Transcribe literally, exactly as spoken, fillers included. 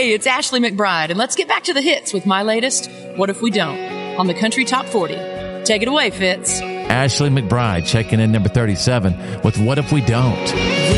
Hey, it's Ashley McBride, and let's get back to the hits with my latest, What If We Don't, on the Country Top forty. Take it away, Fitz. Ashley McBride checking in number thirty-seven with What If We Don't.